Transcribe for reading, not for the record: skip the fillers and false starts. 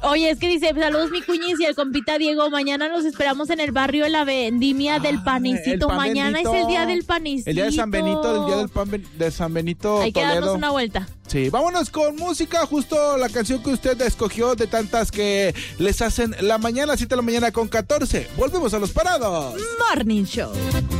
Oye, es que dice, saludos mi cuñis y el compita Diego, mañana nos esperamos en el barrio de la vendimia del panecito. Mañana es el día del panecito. El día de San Benito, el día del pan de San Benito. Hay que Toledo. darnos una vuelta. Sí, vámonos con música, justo la canción que usted escogió de tantas que les hacen la mañana, 7 de la mañana con 14. Volvemos a Los Parados Morning Show.